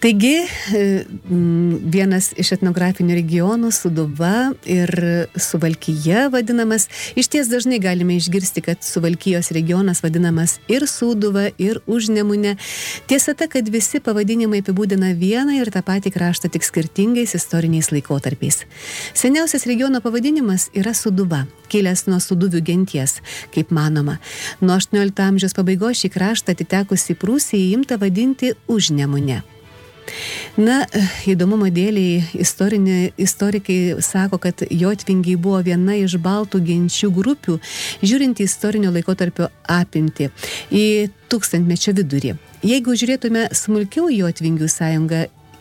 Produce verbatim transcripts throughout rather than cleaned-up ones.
Taigi, vienas iš etnografinių regionų Sūduva ir Suvalkija vadinamas. Iš ties dažnai galime išgirsti, kad Suvalkijos regionas vadinamas ir Sūduva, ir Užnemunė. Tiesa ta, kad visi pavadinimai apibūdina vieną ir tą patį kraštą tik skirtingais istoriniais laikotarpiais. Seniausias regiono pavadinimas yra Sūduva, kilęs nuo Sūduvių genties, kaip manoma. Nuo aštuoniolikto amžiaus pabaigos šį kraštą atitekusi Prūsijai imta vadinti Užnemunė. Na, įdomumo dėliai istorikai sako, kad jotvingiai buvo viena iš baltų genčių grupių, žiūrint į istorinio laikotarpio apimtį į tūkstantmečio vidurį. Jeigu žiūrėtume smulkiau jotvingių sąjungą,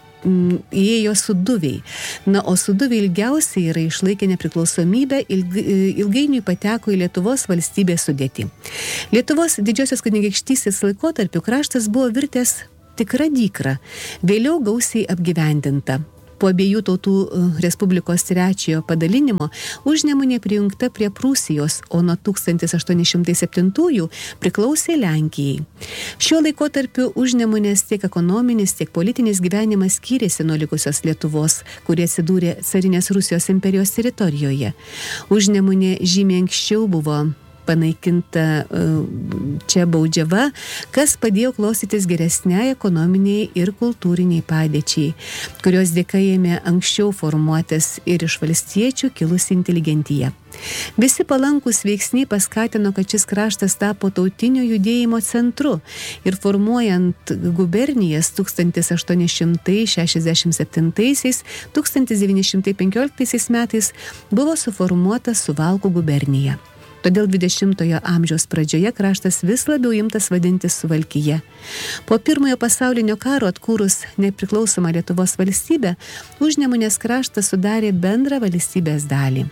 įėjo Sūduviai. Na, o Sūduviai ilgiausiai yra išlaikę nepriklausomybę, ilgainiui pateko į Lietuvos valstybės sudėtį. Lietuvos didžiosios kunigaikštystės laikotarpiu kraštas buvo virtęs tikra dykra, vėliau gausiai apgyvendinta. Po abiejų tautų Respublikos trečiojo padalinimo Užnemunė prijungta prie Prūsijos, o nuo tūkstantis aštuoni šimtai septintųjų priklausė Lenkijai. Šiuo laikotarpiu Užnemunės tiek ekonominis, tiek politinis gyvenimas skyrėsi nuo likusios Lietuvos, kurie atsidūrė carinės Rusijos imperijos teritorijoje. Užnemunė žymiai anksčiau buvo panaikinta čia Baudžiava, kas padėjo klostytis geresniai ekonominiai ir kultūriniai padėčiai, kurios dėka ėmė anksčiau formuotis ir iš valstiečių kilusi inteligentija. Visi palankus veiksniai paskatino, kad šis kraštas tapo tautinio judėjimo centru ir formuojant gubernijas tūkstantis aštuoni šimtai šešiasdešimt septintaisiais - tūkstantis devyni šimtai penkioliktaisiais metais buvo suformuota Suvalkų gubernija. Todėl dvidešimtojo amžiaus pradžioje kraštas vis labiau imtas vadinti Suvalkija. Po pirmojo pasaulinio karo atkūrus nepriklausomą Lietuvos valstybę, Užnemunės kraštas sudarė bendrą valstybės dalį.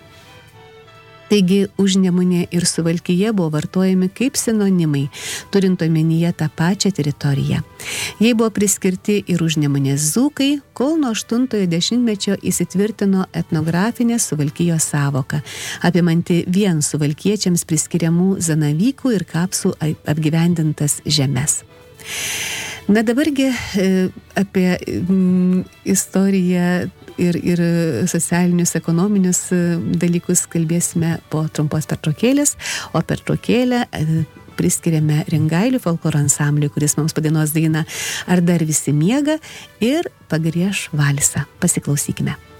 Taigi Užnemunė ir Suvalkija buvo vartojami kaip sinonimai, turint omenyje tą pačią teritoriją. Jie buvo priskirti ir Užnemunės dzūkai, kol nuo aštuntojo dešimtmečio įsitvirtino etnografinė Suvalkijos sąvoka, apimanti vien suvalkiečiams priskiriamų zanavykų ir kapsų apgyvendintas žemes. Na dabargi apie istoriją ir, ir socialinius, ekonominius dalykus kalbėsime po trumpos pertraukėlės, o pertraukėlę priskiriame Ringailių folkloro ansambliui, kuris mums padainuos dainą Ar dar visi miega ir pagrieš valsą. Pasiklausykime.